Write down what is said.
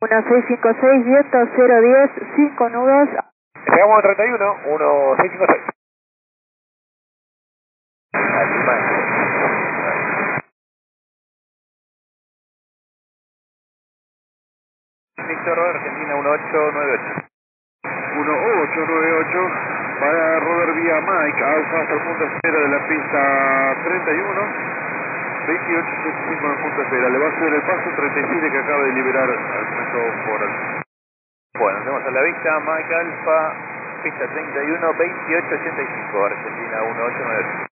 1656, viento 010, 5 nudos. Llegamos a 31, 1656. Víctor, Argentina 1898. 1898 para Robert vía Mike, Alfa hasta el punto espera de la pista 31, 2875 en punto espera, le va a hacer el paso 37 que acaba de liberar al momento por el... Bueno, tenemos a la vista, Mike Alfa, pista 31, 2885, Argentina 1898.